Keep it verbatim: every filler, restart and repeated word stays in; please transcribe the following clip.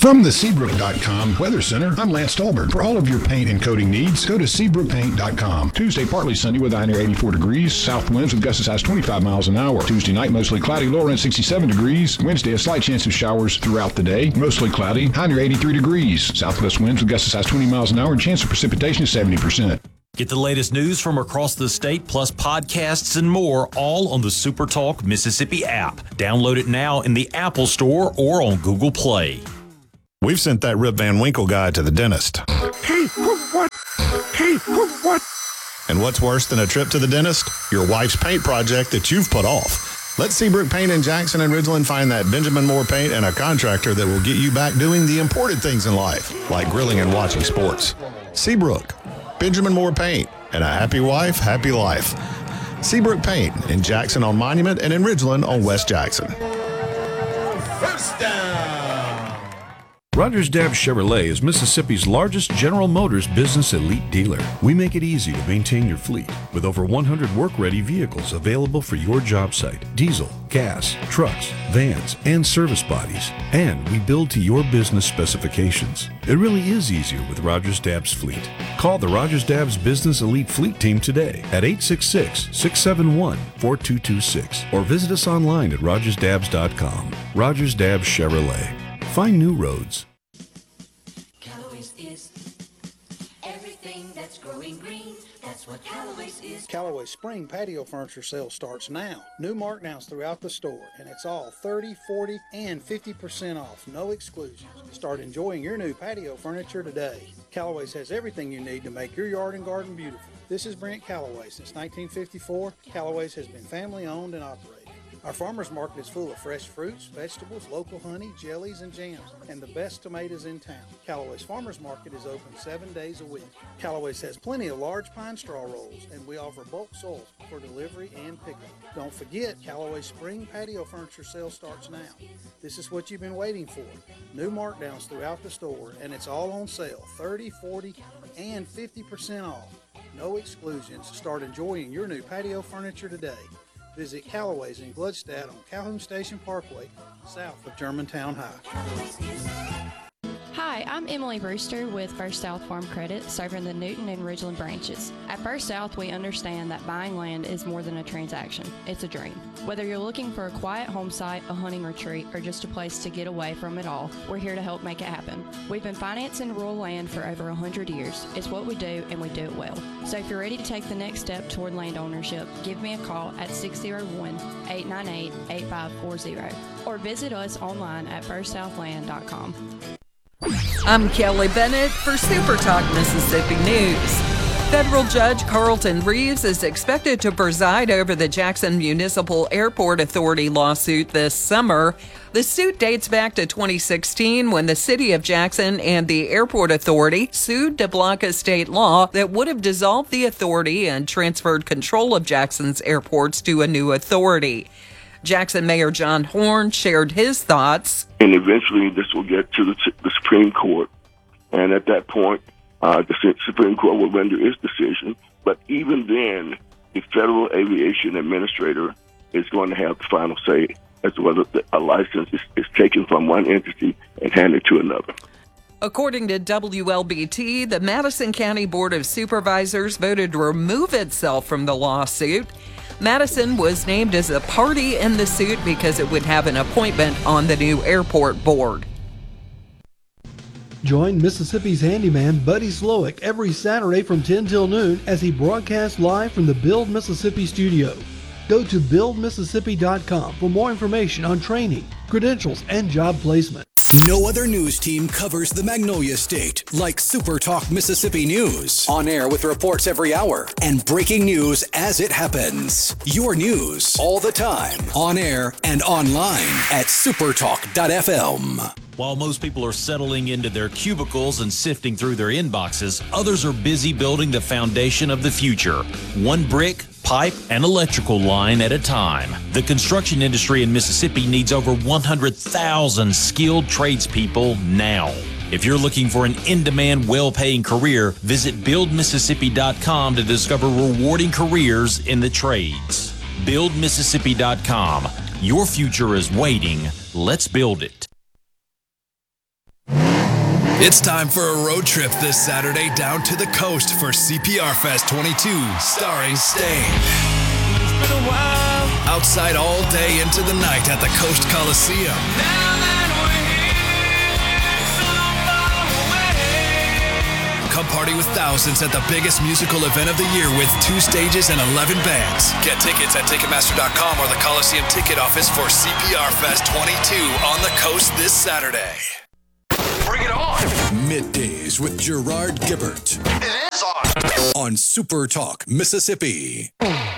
From the Seabrook dot com Weather Center, I'm Lance Stolberg. For all of your paint and coating needs, go to Seabrook Paint dot com. Tuesday, partly sunny with a high near eighty-four degrees. South winds with gusts as high as twenty-five miles an hour. Tuesday night, mostly cloudy, low around sixty-seven degrees. Wednesday, a slight chance of showers throughout the day. Mostly cloudy, high near eighty-three degrees. Southwest winds with gusts as high as twenty miles an hour and chance of precipitation is seventy percent. Get the latest news from across the state, plus podcasts and more, all on the SuperTalk Mississippi app. Download it now in the Apple Store or on Google Play. We've sent that Rip Van Winkle guy to the dentist. Hey, what? Hey, what? And what's worse than a trip to the dentist? Your wife's paint project that you've put off. Let Seabrook Paint in Jackson and Ridgeland find that Benjamin Moore paint and a contractor that will get you back doing the important things in life, like grilling and watching sports. Seabrook, Benjamin Moore Paint, and a happy wife, happy life. Seabrook Paint in Jackson on Monument and in Ridgeland on West Jackson. First down. Rogers Dabbs Chevrolet is Mississippi's largest General Motors business elite dealer. We make it easy to maintain your fleet with over one hundred work-ready vehicles available for your job site. Diesel, gas, trucks, vans, and service bodies. And we build to your business specifications. It really is easier with Rogers Dabbs Fleet. Call the Rogers Dabbs Business Elite Fleet Team today at eight six six, six seven one, four two two six or visit us online at rogers dabbs dot com. Rogers Dabbs Chevrolet. Find new roads. Callaway's is everything that's growing green. That's what Callaway's is. Callaway's spring patio furniture sale starts now. New markdowns throughout the store, and it's all thirty, forty, and fifty percent off. No exclusions. Start enjoying your new patio furniture today. Callaway's has everything you need to make your yard and garden beautiful. This is Brent Callaway. Since nineteen fifty-four, Callaway's has been family owned and operated. Our farmers market is full of fresh fruits, vegetables, local honey, jellies, and jams, and the best tomatoes in town. Callaway's Farmers Market is open seven days a week. Callaway's has plenty of large pine straw rolls, and we offer bulk soils for delivery and pickup. Don't forget, Callaway's spring patio furniture sale starts now. This is what you've been waiting for. New markdowns throughout the store, and it's all on sale, thirty, forty, and fifty percent off. No exclusions. Start enjoying your new patio furniture today. Visit Callaway's in Gluckstadt on Calhoun Station Parkway, south of Germantown High. Hi, I'm Emily Brewster with First South Farm Credit, serving the Newton and Ridgeland branches. At First South, we understand that buying land is more than a transaction. It's a dream. Whether you're looking for a quiet home site, a hunting retreat, or just a place to get away from it all, we're here to help make it happen. We've been financing rural land for over one hundred years. It's what we do, and we do it well. So if you're ready to take the next step toward land ownership, give me a call at six oh one, eight nine eight, eight five four zero or visit us online at first southland dot com. I'm Kelly Bennett for Super Talk Mississippi News. Federal Judge Carlton Reeves is expected to preside over the Jackson Municipal Airport Authority lawsuit this summer. The suit dates back to twenty sixteen when the City of Jackson and the Airport Authority sued to block a state law that would have dissolved the authority and transferred control of Jackson's airports to a new authority. Jackson Mayor John Horn shared his thoughts. And eventually this will get to the, the Supreme Court. And at that point, uh, the Supreme Court will render its decision. But even then, the Federal Aviation Administrator is going to have the final say as to whether a license is, is taken from one entity and handed to another. According to W L B T, the Madison County Board of Supervisors voted to remove itself from the lawsuit. Madison was named as a party in the suit because it would have an appointment on the new airport board. Join Mississippi's handyman Buddy Slowick every Saturday from ten till noon as he broadcasts live from the Build Mississippi studio. Go to build mississippi dot com for more information on training, credentials, and job placement. No other news team covers the Magnolia State like Super Talk Mississippi News. On air with reports every hour and breaking news as it happens. Your news all the time. On air and online at supertalk dot f m. While most people are settling into their cubicles and sifting through their inboxes, others are busy building the foundation of the future. One brick, pipe, and electrical line at a time. The construction industry in Mississippi needs over one hundred thousand skilled tradespeople now. If you're looking for an in-demand, well-paying career, visit build mississippi dot com to discover rewarding careers in the trades. build mississippi dot com. Your future is waiting. Let's build it. It's time for a road trip this Saturday down to the coast for C P R Fest twenty-two, starring Staind. Outside all day into the night at the Coast Coliseum. Come party with thousands at the biggest musical event of the year with two stages and eleven bands. Get tickets at Ticketmaster dot com or the Coliseum Ticket Office for C P R Fest twenty-two on the coast this Saturday. Bring it on! Middays with Gerard Gibbert. It is on! On Super Talk, Mississippi.